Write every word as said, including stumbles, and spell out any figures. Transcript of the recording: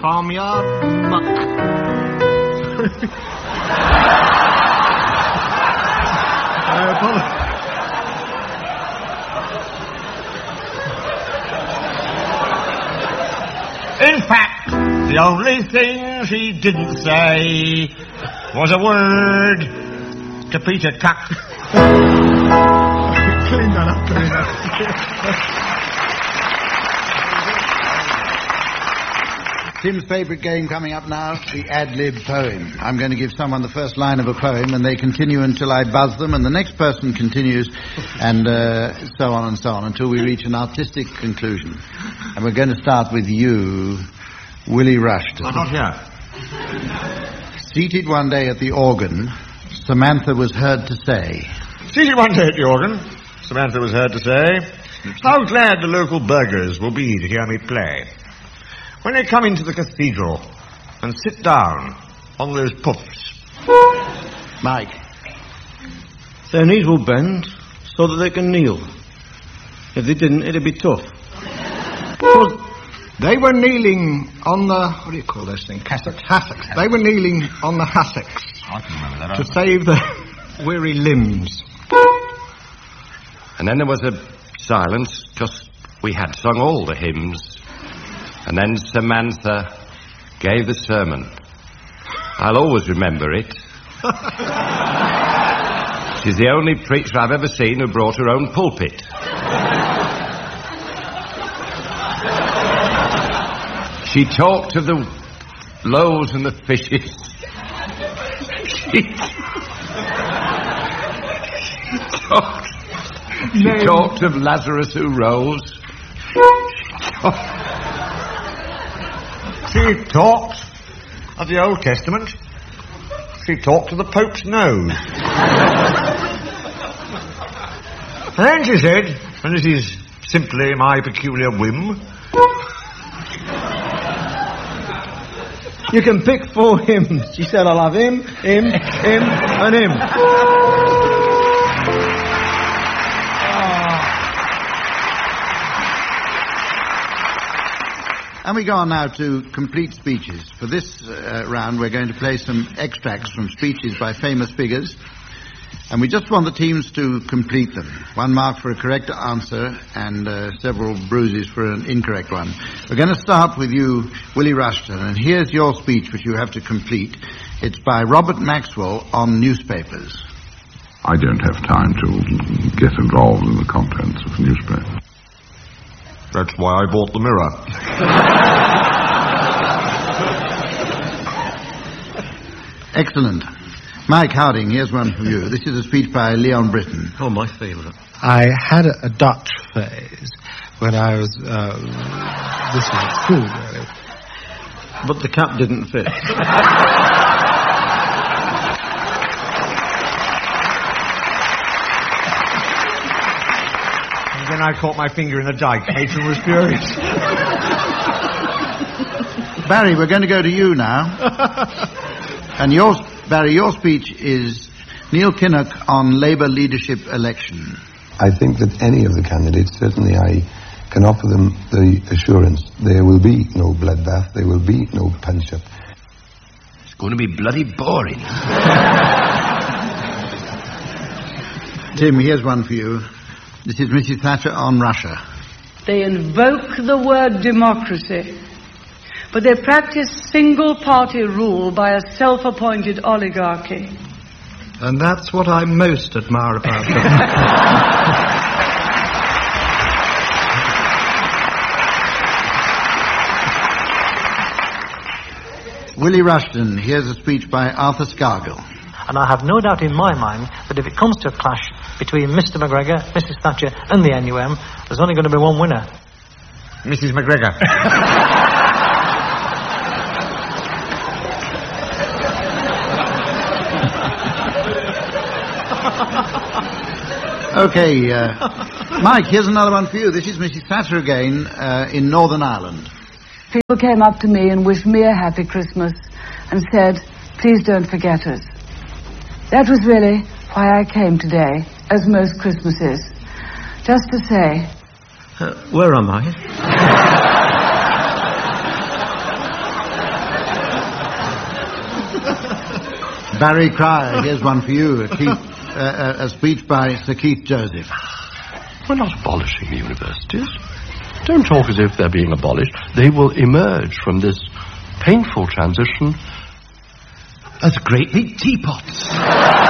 farmyard muck. I apologize. In fact, the only thing she didn't say was a word to Peter Cuck. Clean that up, clean that up. Tim's favourite game coming up now, the ad-lib poem. I'm going to give someone the first line of a poem, and they continue until I buzz them, and the next person continues, and uh, so on and so on, until we reach an artistic conclusion. And we're going to start with you, Willie Rushton. I'm not here. Seated one day at the organ, Samantha was heard to say... Seated one day at the organ, Samantha was heard to say, how glad the local burghers will be to hear me play. When they come into the cathedral and sit down on those puffs. Mike. Their knees will bend so that they can kneel. If they didn't, it'd be tough. Well, they were kneeling on the, what do you call those things? Hassocks. Hassocks. They were kneeling on the hassocks. I can remember that. To save their weary limbs. And then there was a silence, because we had sung all the hymns. And then Samantha gave the sermon. I'll always remember it. She's the only preacher I've ever seen who brought her own pulpit. She talked of the loaves and the fishes. She, she, talked, she no. talked of Lazarus who rose. She talked... She talked of the Old Testament. She talked of the Pope's nose. And then she said, and this is simply my peculiar whim, you can pick four hymns. She said, I'll have him, him, him, and him. And we go on now to complete speeches. For this uh, round, we're going to play some extracts from speeches by famous figures. And we just want the teams to complete them. One mark for a correct answer and uh, several bruises for an incorrect one. We're going to start with you, Willie Rushton. And here's your speech, which you have to complete. It's by Robert Maxwell on newspapers. I don't have time to get involved in the contents of newspapers. That's why I bought the Mirror. Excellent. Mike Harding, here's one for you. This is a speech by Leon Britton. Oh, my favourite. I had a, a Dutch phase when I was... Uh, this is true, really. But the cap didn't fit. Then I caught my finger in the dike. Matron was furious. Barry, we're going to go to you now. And yours, Barry, your speech is Neil Kinnock on Labour leadership election. I think that any of the candidates, certainly I can offer them the assurance there will be no bloodbath, there will be no punch-up. It's going to be bloody boring. Tim, here's one for you. This is Missus Thatcher on Russia. They invoke the word democracy, but they practice single-party rule by a self-appointed oligarchy. And that's what I most admire about them. Willie Rushton, here's a speech by Arthur Scargill. And I have no doubt in my mind that if it comes to a clash between Mister McGregor, Missus Thatcher and the N U M, there's only going to be one winner. Missus McGregor. Okay, uh, Mike, here's another one for you. This is Missus Thatcher again uh, in Northern Ireland. People came up to me and wished me a happy Christmas and said, please don't forget us. That was really why I came today, as most Christmases. Just to say... Uh, where am I? Barry Cryer, here's one for you. A, Keith, uh, a speech by Sir Keith Joseph. We're not abolishing the universities. Don't talk as if they're being abolished. They will emerge from this painful transition as great big teapots.